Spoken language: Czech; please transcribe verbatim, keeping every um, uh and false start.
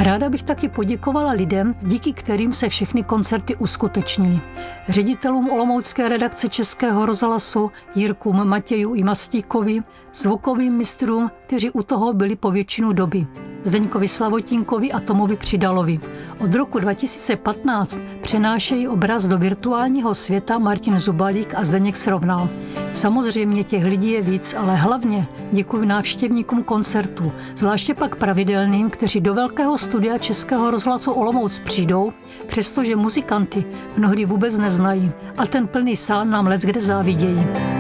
Ráda bych taky poděkovala lidem, díky kterým se všechny koncerty uskutečnily. Ředitelům olomoucké redakce Českého rozhlasu Jirkům Matěju i Mastíkovi, zvukovým mistrům, kteří u toho byli po většinu doby, Zdeňkovi Slavotínkovi a Tomovi Přidalovi. Od roku dva tisíce patnáct přenášejí obraz do virtuálního světa Martin Zubalík a Zdeněk Srovnal. Samozřejmě těch lidí je víc, ale hlavně děkuji návštěvníkům koncertů, zvláště pak pravidelným, kteří do velkého studia Českého rozhlasu Olomouc přijdou, přestože muzikanty mnohdy vůbec neznají a ten plný sál nám leckde závidějí.